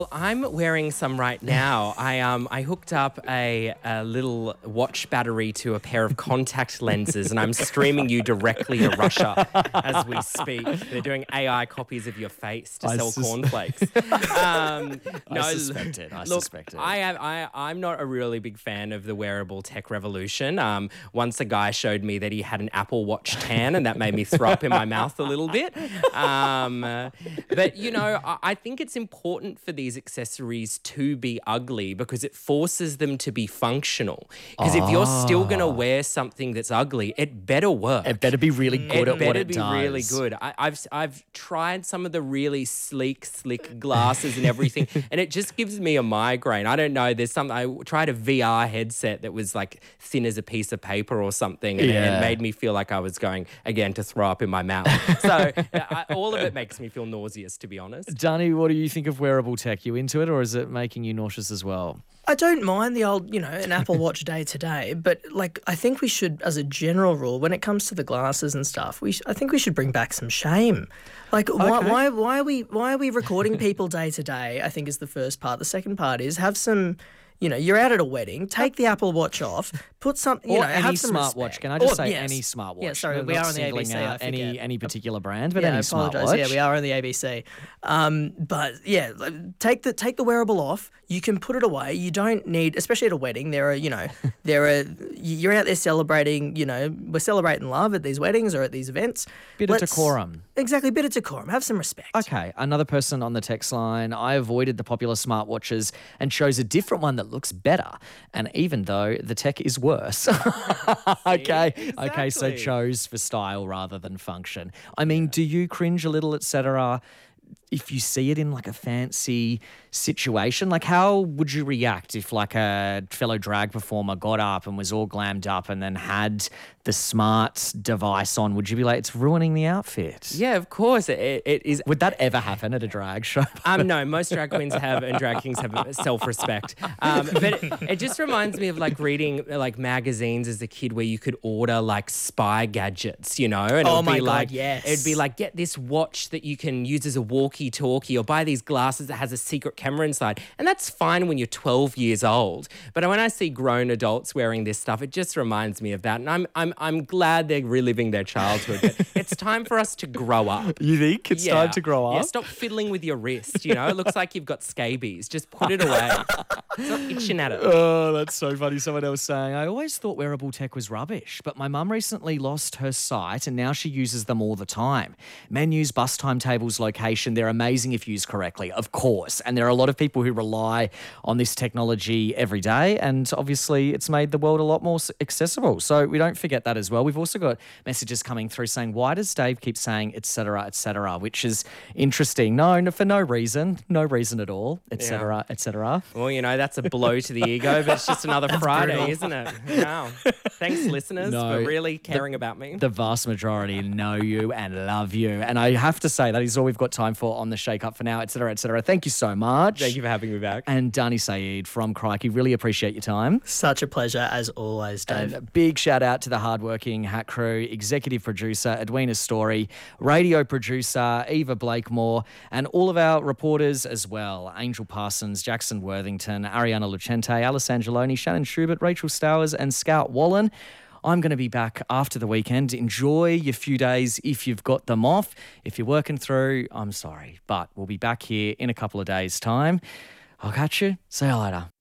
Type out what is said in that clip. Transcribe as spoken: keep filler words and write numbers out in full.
I'm wearing some right now. I um I hooked up a, a little watch battery to a pair of contact lenses, and I'm streaming you directly to Russia as we speak. They're doing A I copies of your face to I sell sus- cornflakes. Um, no, I suspect it. I look, suspect it. I am I I'm not a really big fan of the wearable tech revolution. Um, once a guy showed me that he had an Apple Watch tan, and that made me throw up in my mouth a little bit. Um, uh, but you know, I, I think it's important for these accessories to be ugly because it forces them to be functional. Because if you're still going to wear something that's ugly, it better work. It better be really good It at better what it be does. really good. I, I've I've tried some of the really sleek, slick glasses and everything, and it just gives me a migraine. I don't know. There's some. I tried a V R headset that was like thin as a piece of paper or something, and Yeah. it made me feel like I was going again to throw up in my mouth. So I, all of it makes me feel nauseous, to be honest. Danny, what do you think of wearable tech? You into it, or is it making you nauseous as well? I don't mind the old, you know, an Apple Watch day to day, but like I think we should, as a general rule, when it comes to the glasses and stuff, we sh- I think we should bring back some shame. Like why, Okay. why why are we why are we recording people day to day? I think is the first part. The second part is have some. You know, you're out at a wedding. Take the Apple Watch off. Put something. You Or know, any have some smartwatch. respect. Can I just Or- say yes. any smartwatch? Yeah, sorry, No, we not are on the singling A B C. out I any forget. any particular brand, but yeah, any I apologise. smartwatch. Yeah, we are on the A B C. Um, but yeah, like, take the take the wearable off. You can put it away. You don't need, especially at a wedding. There are, you know, there are. You're out there celebrating. You know, we're celebrating love at these weddings or at these events. Bit of Let's- decorum. Exactly, bit of decorum. Have some respect. Okay, another person on the text line. I avoided the popular smartwatches and chose a different one that looks better. And even though the tech is worse. okay, okay, so Exactly. chose for style rather than function. I mean, do you cringe a little, et cetera, if you see it in like a fancy situation? Like, how would you react if like a fellow drag performer got up and was all glammed up and then had the smart device on? Would you be like, it's ruining the outfit? Yeah, of course. It, it is. Would that ever happen at a drag show? Um, no, most drag queens have and drag kings have self-respect. Um, but it, it just reminds me of like reading like magazines as a kid where you could order like spy gadgets, you know, and it Oh would my be God, like, yes. it'd be like get this watch that you can use as a walkie-talkie, or buy these glasses that has a secret camera inside, and that's fine when you're twelve years old. But when I see grown adults wearing this stuff, it just reminds me of that, and I'm I'm I'm glad they're reliving their childhood. But it's time for us to grow up. You think it's time to grow up? Yeah, stop fiddling with your wrist, you know? It looks like you've got scabies. Just put it away. Stop itching at it. Oh, that's so funny. Someone else saying, I always thought wearable tech was rubbish, but my mum recently lost her sight and now she uses them all the time. Menus, bus timetables, location, they're amazing if used correctly, of course. And there are a lot of people who rely on this technology every day, and obviously it's made the world a lot more s- accessible. So we don't forget that as well. We've also got messages coming through saying, why does Dave keep saying et cetera, et cetera, which is interesting. No, no for no reason, no reason at all, et cetera, et cetera. Well, you know, that's a blow to the ego, but it's just another Friday, brutal. isn't it? Wow. Thanks, listeners, No, for really caring about me. The vast majority know you and love you. And I have to say, that is all we've got time for on the Shake Up for now, et cetera, et cetera. Thank you so much. Thank you for having me back. And Dani Saeed from Crikey, really appreciate your time. Such a pleasure as always, Dave. And a big shout out to the hardworking Hat Crew, executive producer Edwina Story, radio producer Eva Blakemore, and all of our reporters as well. Angel Parsons, Jackson Worthington, Ariana Lucente, Alice Angeloni, Shannon Schubert, Rachel Stowers, and Scout Wallen. I'm going to be back after the weekend. Enjoy your few days if you've got them off. If you're working through, I'm sorry, but we'll be back here in a couple of days' time. I'll catch you. See you later.